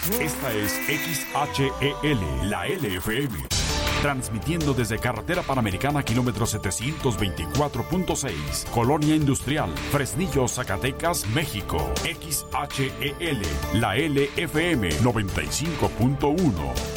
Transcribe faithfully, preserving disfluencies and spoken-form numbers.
Esta es X H E L, la L F M. Transmitiendo desde Carretera Panamericana, kilómetro setecientos veinticuatro punto seis, Colonia Industrial, Fresnillo, Zacatecas, México. X H E L, la L F M noventa y cinco punto uno.